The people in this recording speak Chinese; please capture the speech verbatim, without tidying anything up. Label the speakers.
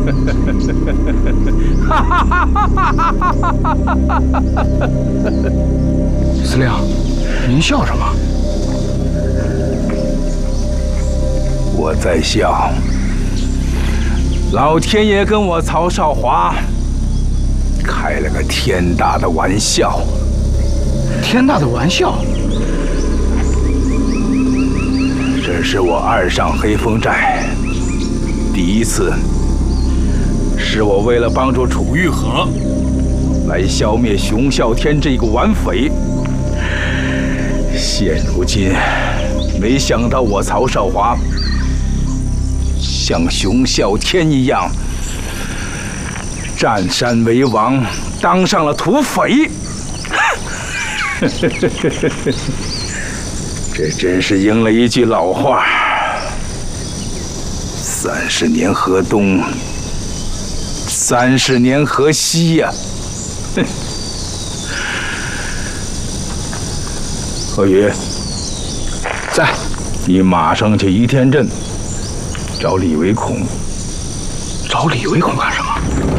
Speaker 1: 司令，您笑什么？
Speaker 2: 我在笑，老天爷跟我曹少华开了个天大的玩笑。
Speaker 1: 天大的玩笑？
Speaker 2: 这是我二上黑风寨第一次，是我为了帮助楚玉和来消灭熊啸天这个顽匪。现如今，没想到我曹少华像熊啸天一样占山为王，当上了土匪。这真是应了一句老话：三十年河东，三十年河西呀、啊！何宇，
Speaker 1: 在，
Speaker 2: 你马上去倚天镇找李唯孔。
Speaker 1: 找李唯孔干什么？